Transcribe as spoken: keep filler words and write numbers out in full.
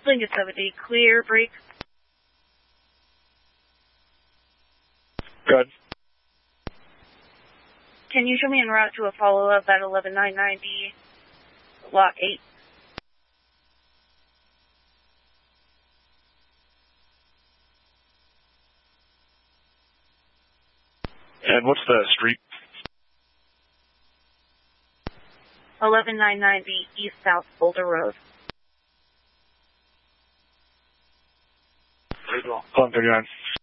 Lincoln seventy, clear, break. Good. Can you show me en route to a follow-up at eleven nine ninety, lot eight? And what's the street? eleven nine ninety, east-south Boulder Road. eleven thirty-nine.